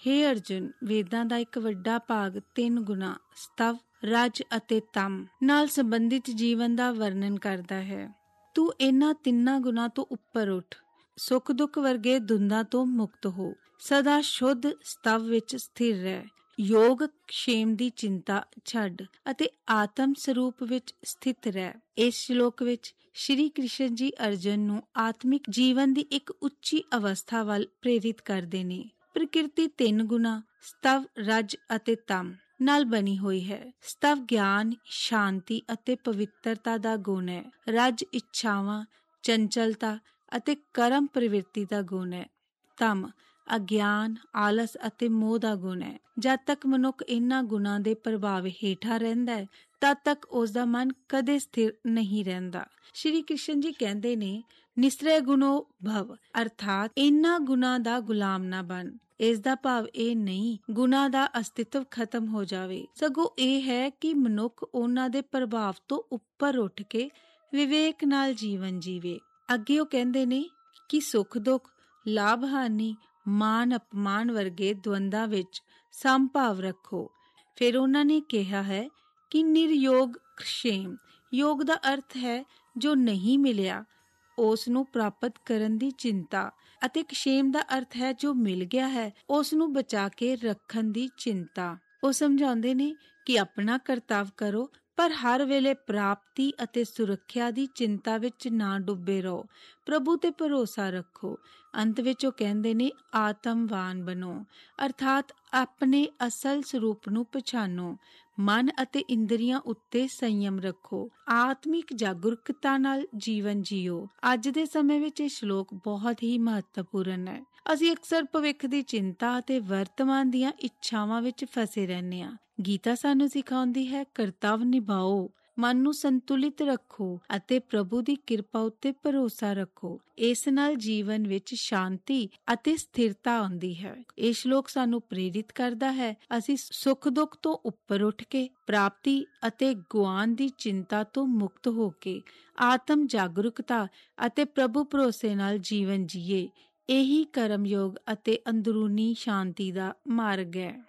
ਹੇ ਅਰਜੁਨ, ਵੇਦਾਂ ਦਾ ਇੱਕ ਵੱਡਾ ਭਾਗ 3 ਗੁਣਾ ਸਤਵ, ਰਜ ਅਤੇ ਤਮ ਨਾਲ ਸੰਬੰਧਿਤ ਜੀਵਨ ਦਾ ਵਰਣਨ ਕਰਦਾ ਹੈ। ਤੂੰ ਇਹਨਾਂ 3 ਗੁਣਾਂ ਤੋਂ ਉੱਪਰ ਉੱਠ, ਸੁੱਖ ਦੁੱਖ ਵਰਗੇ ਧੁੰਦਾਂ ਤੋਂ ਮੁਕਤ ਹੋ, ਸਦਾ ਸ਼ੁੱਧ ਸਤਵ ਵਿੱਚ ਸਥਿਰ ਰਹਿ, ਯੋਗ ਖੇਮ ਦੀ ਚਿੰਤਾ ਛੱਡ ਅਤੇ ਆਤਮ ਸਰੂਪ ਵਿੱਚ ਸਥਿਤ ਰਹਿ। ਇਸ ਸ਼ਲੋਕ ਵਿੱਚ ਸ਼੍ਰੀ ਕ੍ਰਿਸ਼ਨ ਜੀ ਅਰਜੁਨ ਨੂੰ ਆਤਮਿਕ ਜੀਵਨ ਦੀ ਇੱਕ ਉੱਚੀ ਅਵਸਥਾ ਵੱਲ ਪ੍ਰੇਰਿਤ ਕਰਦੇ ਨੇ। ਪ੍ਰਕਿਰਤੀ 3 ਗੁਣਾ ਸਤਵ, ਰਜ ਅਤੇ ਤਮ ਨਾਲ ਬਣੀ ਹੋਈ ਹੈ। ਸਤਵ ਗਿਆਨ, ਸ਼ਾਂਤੀ ਅਤੇ ਪਵਿੱਤਰਤਾ ਦਾ ਗੁਣ ਹੈ। ਰਜ ਇੱਛਾਵਾਂ, ਚੰਚਲਤਾ ਅਤੇ ਕਰਮ ਪ੍ਰਵਿਰਤੀ ਦਾ ਗੁਣ ਹੈ। ਤਮ ਅਗਿਆਨ, ਆਲਸ ਅਤੇ ਮੋਹ ਦਾ ਗੁਣ ਹੈ। ਜਦ ਤੱਕ ਮਨੁੱਖ ਇਹਨਾਂ ਗੁਣਾਂ ਦੇ ਪ੍ਰਭਾਵ ਹੇਠਾਂ ਰਹਿੰਦਾ ਹੈ, ਤਦ ਤੱਕ ਉਸ ਦਾ ਮਨ ਕਦੇ ਸਥਿਰ ਨਹੀਂ ਰਹਿੰਦਾ। ਸ਼੍ਰੀ ਕ੍ਰਿਸ਼ਨ ਜੀ ਕਹਿੰਦੇ ਨੇ, ਨਿਸਰੈ ਗੁਣੋ ਭਵ, ਅਰਥਾਤ ਇਹਨਾਂ ਗੁਣਾਂ ਦਾ ਗੁਲਾਮ ਨਾ ਬਣ। ਇਸ ਦਾ ਭਾਵ ਇਹ ਨਹੀਂ ਗੁਣਾਂ ਦਾ ਅਸਤਿਤਵ ਖਤਮ ਹੋ ਜਾਵੇ, ਸਗੋਂ ਇਹ ਹੈ ਕਿ ਮਨੁੱਖ ਉਹਨਾਂ ਦੇ ਪ੍ਰਭਾਵ ਤੋਂ ਉੱਪਰ ਉੱਠ ਕੇ ਵਿਵੇਕ ਨਾਲ ਜੀਵਨ ਜੀਵੇ। ਅੱਗੇ ਉਹ ਕਹਿੰਦੇ ਨੇ ਕਿ ਸੁੱਖ ਦੁੱਖ, ਲਾਭ ਹਾਨੀ, ਮਾਨ ਅਪਮਾਨ ਵਰਗੇ ਦਵੰਦਾਂ ਵਿੱਚ ਸਮਭਾਵ ਰੱਖੋ। ਫਿਰ ਉਹਨਾਂ ਨੇ ਕਿਹਾ ਹੈ ਕਿ ਨਿਰਯੋਗ ਖੇਮ, ਯੋਗ ਦਾ ਅਰਥ ਹੈ ਜੋ ਨਹੀਂ ਮਿਲਿਆ ਉਸ ਨੂੰ ਪ੍ਰਾਪਤ ਕਰਨ ਦੀ ਚਿੰਤਾ, ਅਤੇ ਖੇਮ ਦਾ ਅਰਥ ਹੈ ਜੋ ਮਿਲ ਗਿਆ ਹੈ ਉਸ ਨੂੰ ਬਚਾ ਕੇ ਰੱਖਣ ਦੀ ਚਿੰਤਾ। ਉਹ ਸਮਝਾਉਂਦੇ ਨੇ ਕਿ ਆਪਣਾ ਕਰਤੱਵ ਕਰੋ, ਪਰ ਹਰ ਵੇਲੇ ਪ੍ਰਾਪਤੀ ਅਤੇ ਸੁਰੱਖਿਆ ਦੀ ਚਿੰਤਾ ਵਿੱਚ ਨਾ ਡੁੱਬੇ ਰਹੋ। ਪ੍ਰਭੂ ਤੇ ਭਰੋਸਾ ਰੱਖੋ। ਅੰਤ ਵਿੱਚ ਉਹ ਕਹਿੰਦੇ ਨੇ, ਆਤਮਵਾਨ ਬਣੋ, ਅਰਥਾਤ ਆਪਣੇ ਅਸਲ ਸਰੂਪ ਨੂੰ ਪਛਾਣੋ। ਮਨ ਅਤੇ ਇੰਦਰੀਆਂ ਉੱਤੇ ਸੰਯਮ ਰੱਖੋ। ਆਤਮਿਕ ਜਾਗਰੂਕਤਾ ਨਾਲ ਜੀਵਨ ਜੀਓ। ਅੱਜ ਦੇ ਸਮੇਂ ਵਿੱਚ ਇਹ ਸ਼ਲੋਕ ਬਹੁਤ ਹੀ ਮਹੱਤਵਪੂਰਨ ਹੈ। ਅਸੀਂ ਅਕਸਰ ਭਵਿੱਖ ਦੀ ਚਿੰਤਾ ਅਤੇ ਵਰਤਮਾਨ ਦੀਆਂ ਇੱਛਾਵਾਂ ਵਿੱਚ ਫਸੇ ਰਹਿੰਦੇ ਹਾਂ। ਗੀਤਾ ਸਾਨੂੰ ਸਿਖਾਉਂਦੀ ਹੈ, ਕਰਤੱਵ ਨਿਭਾਓ, ਮਨ ਨੂੰ ਸੰਤੁਲਿਤ ਰੱਖੋ ਅਤੇ ਪ੍ਰਭੂ ਦੀ ਕਿਰਪਾ ਉੱਤੇ ਭਰੋਸਾ ਰੱਖੋ। ਇਸ ਨਾਲ ਜੀਵਨ ਵਿੱਚ ਸ਼ਾਂਤੀ ਅਤੇ ਸਥਿਰਤਾ ਆਉਂਦੀ ਹੈ। ਇਹ ਸ਼ਲੋਕ ਸਾਨੂੰ ਪ੍ਰੇਰਿਤ ਕਰਦਾ ਹੈ ਅਸੀਂ ਸੁੱਖ ਦੁੱਖ ਤੋਂ ਉੱਪਰ ਉੱਠ ਕੇ, ਪ੍ਰਾਪਤੀ ਅਤੇ ਗੁਆਉਣ ਦੀ ਚਿੰਤਾ ਤੋਂ ਮੁਕਤ ਹੋ ਕੇ, ਆਤਮ ਜਾਗਰੂਕਤਾ ਅਤੇ ਪ੍ਰਭੂ ਭਰੋਸੇ ਨਾਲ ਜੀਵਨ ਜੀਏ। ਇਹੀ ਕਰਮਯੋਗ ਅਤੇ ਅੰਦਰੂਨੀ ਸ਼ਾਂਤੀ ਦਾ ਮਾਰਗ ਹੈ।